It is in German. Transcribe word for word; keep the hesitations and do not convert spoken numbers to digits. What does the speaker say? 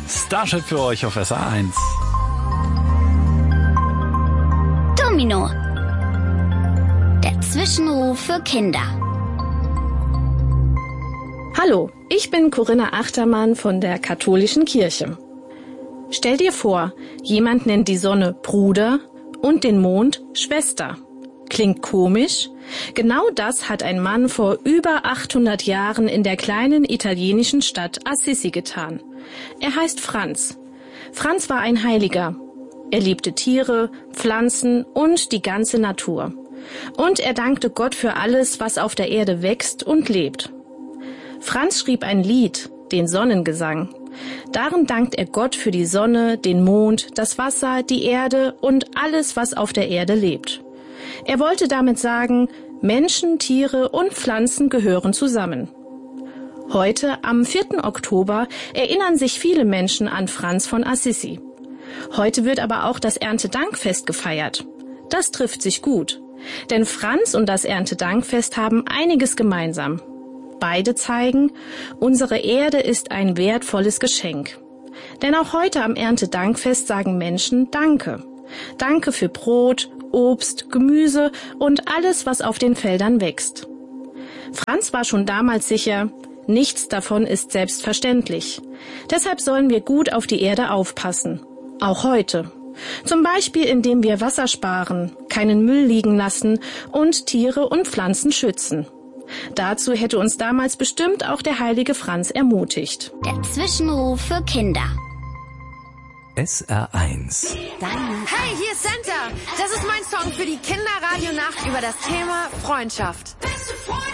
Starship für euch auf S R eins. Domino. Der Zwischenruf für Kinder. Hallo, ich bin Corinna Achtermann von der Katholischen Kirche. Stell dir vor, jemand nennt die Sonne Bruder und den Mond Schwester. Klingt komisch? Genau das hat ein Mann vor über achthundert Jahren in der kleinen italienischen Stadt Assisi getan. Er heißt Franz. Franz war ein Heiliger. Er liebte Tiere, Pflanzen und die ganze Natur. Und er dankte Gott für alles, was auf der Erde wächst und lebt. Franz schrieb ein Lied, den Sonnengesang. Darin dankt er Gott für die Sonne, den Mond, das Wasser, die Erde und alles, was auf der Erde lebt. Er wollte damit sagen, Menschen, Tiere und Pflanzen gehören zusammen. Heute, am vierten Oktober, erinnern sich viele Menschen an Franz von Assisi. Heute wird aber auch das Erntedankfest gefeiert. Das trifft sich gut, denn Franz und das Erntedankfest haben einiges gemeinsam. Beide zeigen, unsere Erde ist ein wertvolles Geschenk. Denn auch heute am Erntedankfest sagen Menschen Danke. Danke für Brot, Obst, Gemüse und alles, was auf den Feldern wächst. Franz war schon damals sicher, nichts davon ist selbstverständlich. Deshalb sollen wir gut auf die Erde aufpassen. Auch heute. Zum Beispiel, indem wir Wasser sparen, keinen Müll liegen lassen und Tiere und Pflanzen schützen. Dazu hätte uns damals bestimmt auch der heilige Franz ermutigt. Der Zwischenruf für Kinder. S R eins. Hey, hier ist Santa. Das ist mein Song für die Kinderradionacht über das Thema Freundschaft.